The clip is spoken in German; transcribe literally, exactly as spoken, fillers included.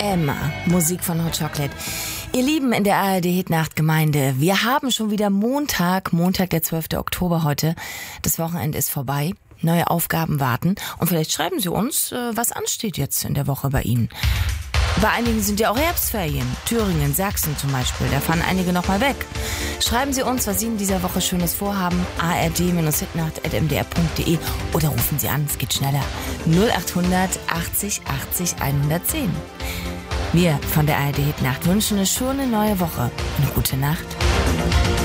Emma, Musik von Hot Chocolate. Ihr Lieben in der A R D-Hitnacht-Gemeinde, wir haben schon wieder Montag, Montag der zwölfte Oktober heute. Das Wochenende ist vorbei, neue Aufgaben warten und vielleicht schreiben Sie uns, was ansteht jetzt in der Woche bei Ihnen. Bei einigen sind ja auch Herbstferien. Thüringen, Sachsen zum Beispiel, da fahren einige noch mal weg. Schreiben Sie uns, was Sie in dieser Woche Schönes vorhaben, a r d hitnacht at m d r punkt d e oder rufen Sie an, es geht schneller, null achthundert achtzig achtzig hundertzehn. Wir von der A R D Hitnacht wünschen eine schöne neue Woche. Eine gute Nacht.